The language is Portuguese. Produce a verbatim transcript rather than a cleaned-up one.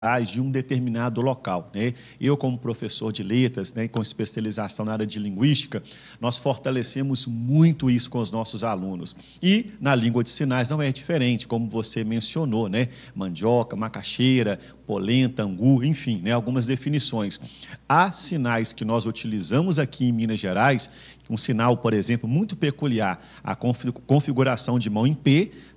de um determinado local, né? Eu, como professor de letras, né, com especialização na área de linguística, nós fortalecemos muito isso com os nossos alunos. E na língua de sinais não é diferente, como você mencionou, né? Mandioca, macaxeira, polenta, angu, enfim, né, algumas definições. Há sinais que nós utilizamos aqui em Minas Gerais, um sinal, por exemplo, muito peculiar, a configuração de mão em P,